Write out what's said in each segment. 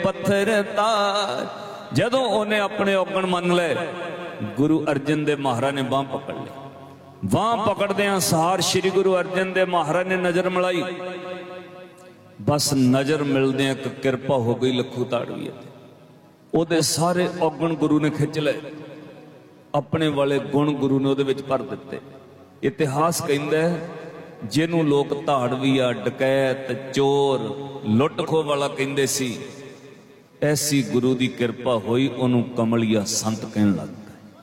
पत्थर तार। जदों उन्हें अपने औगण मन ले, गुरु अर्जन देव महाराज ने बांह पकड़ ली। बांह पकड़दे सार श्री गुरु अर्जन देव महाराज ने नजर मिलाई। बस नजर मिलदे एक किरपा हो गई लखू ताड़वी ते ओदे सारे औगण गुरु ने खिंच ले, अपने वाले गुण गुरु ने उहदे विच भर दिते। इतिहास कहंदा है जिन्हों लोग धाड़वीआ, डकैत, चोर, लुट खो वाला कहंदे सी, ऐसी गुरु की किरपा हुई उन्होंने कमलिया संत कहन लग गए।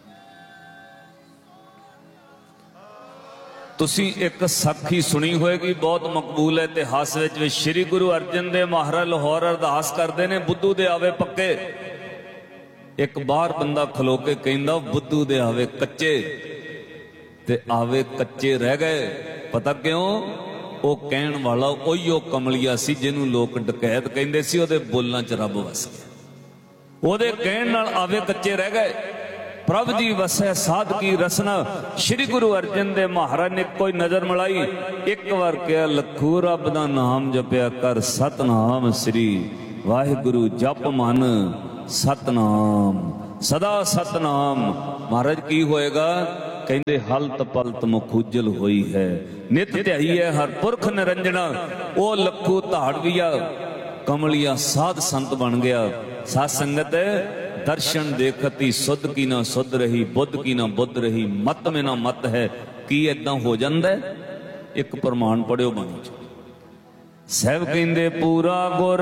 तुसी एक साखी सुनी होएगी, बहुत मकबूल है इतिहास में। श्री गुरु अर्जन देव महाराज लाहौर अरदास करते हैं, बुद्धू दे आवे पक्के। एक बार बंदा खलो के कहंदा बुद्धू दे आवे कच्चे, ते आवे कच्चे रह गए। पता क्यों? वो कहण वाला ओहियो कमलिया सी जिन्हों लोग डकैत कहंदे सी, ओहदे बोलां च रब वस गया। ओहदे कहण नाल आवे कच्चे रह गए। प्रभ जी वसै साध की रसना। श्री गुरु अर्जन देव महाराज ने कोई नजर मिलाई, एक बार कहा लखू रब दा नाम जपया कर, सतनाम श्री वाहिगुरु जप मन, सतनाम सदा सतनाम। महाराज की होएगा? कहते हलत पलत मुखुजल हुई है, नित ध्याई है हर पुरख निरंजना। ओ लखू धाड़वीआ कमलिया साध संत बन गया। साध संगत दर्शन देखती सुध की ना सुध रही, बुद्ध की ना बुद्ध रही, मत में ना मत है। की इदा हो जाता है? एक प्रमाण पढ़ियो बाणी च, साहब कहंदे पूरा गुर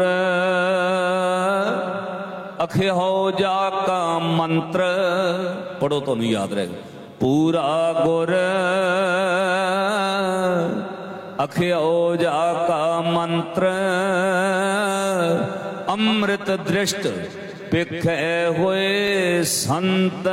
अखियो जा का मंत्र। पढ़ो तो नहीं याद रहेगा। पूरा गुर अखियो जा का मंत्र, अमृत दृष्ट पिखे हुए संत।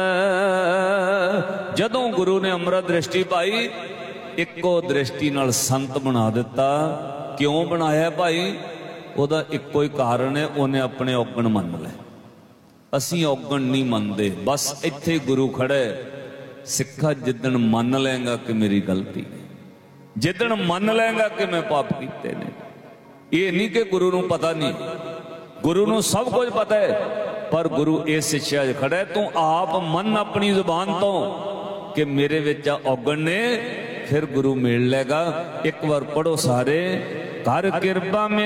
जदों गुरु ने अमृत दृष्टि पाई, इको दृष्टि नाल संत बना दिता। क्यों बनाया भाई? ओदा इको ही कारण है, उन्हें अपने औगण मन ले। असी औगण नहीं मनते, बस इत्थे गुरु खड़े। सिखा जिदन मन लेंगा कि मेरी गलती है, जिदन मन लेंगा कि मैं पाप कीते ने। ये नहीं कि गुरु नूं पता नहीं, गुरु नूं सब कुछ पता है, पर गुरु इस शिक्षा खड़ा है, तू आप मन अपनी जुबान तो कि मेरे विच औगण ने, फिर गुरु मिल लेगा। एक बार पढ़ो सारे, कर किरपा में